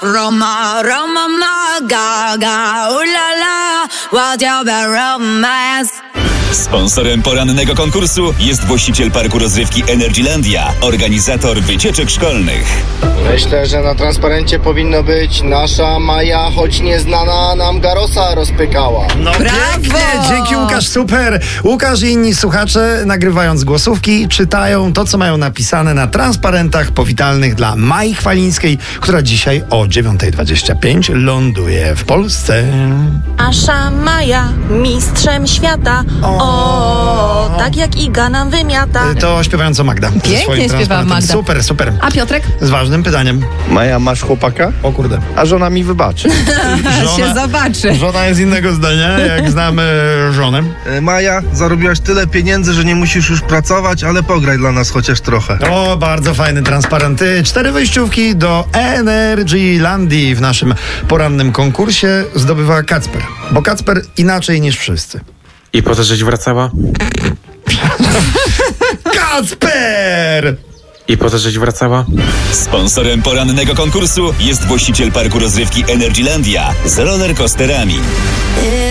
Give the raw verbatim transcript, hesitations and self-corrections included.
Roma, Roma, ma, ga, ga, ooh la la, what's your bad romance? Sponsorem porannego konkursu jest właściciel parku rozrywki Energylandia, organizator wycieczek szkolnych. Myślę, że na transparencie powinno być nasza Maja, choć nieznana nam Garosa rozpykała. No Brawo! pięknie, dzięki Łukasz, super. Łukasz i inni słuchacze, nagrywając głosówki, czytają to, co mają napisane na transparentach powitalnych dla Mai Chwalińskiej, która dzisiaj o dziewiąta dwadzieścia pięć ląduje w Polsce. Nasza Maja, mistrzem świata. O, o tak jak Iga nam wymiata. To śpiewająco Magda. ze Pięknie swoim śpiewa transparentem. Magda. Super, super. A Piotrek? Z ważnym pytaniem. Maja, masz chłopaka? O kurde. A żona mi wybaczy. się zobaczy. Żona jest innego zdania, jak znamy żonę. Maja, zarobiłaś tyle pieniędzy, że nie musisz już pracować, ale pograj dla nas chociaż trochę. O, bardzo fajny transparent. Cztery wejściówki do Energylandii w naszym porannym konkursie zdobywa Kacper. Bo Kacper inaczej niż wszyscy. I po to, żeś wracała? Kacper! I po to, żeś wracała? Sponsorem porannego konkursu jest właściciel parku rozrywki Energylandia z rollercoasterami.